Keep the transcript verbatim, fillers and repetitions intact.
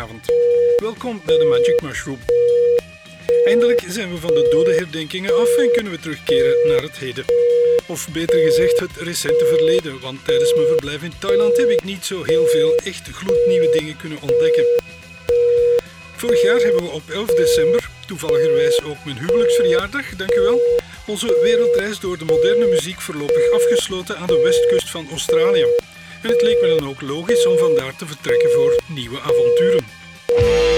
Goedenavond. Welkom bij de Magic Mushroom. Eindelijk zijn we van de dodenherdenkingen af en kunnen we terugkeren naar het heden. Of beter gezegd het recente verleden, want tijdens mijn verblijf in Thailand heb ik niet zo heel veel echt gloednieuwe dingen kunnen ontdekken. Vorig jaar hebben we op elf december, toevalligerwijs ook mijn huwelijksverjaardag, dankjewel, onze wereldreis door de moderne muziek voorlopig afgesloten aan de westkust van Australië. En het leek me dan ook logisch om vandaar te vertrekken voor nieuwe avonturen.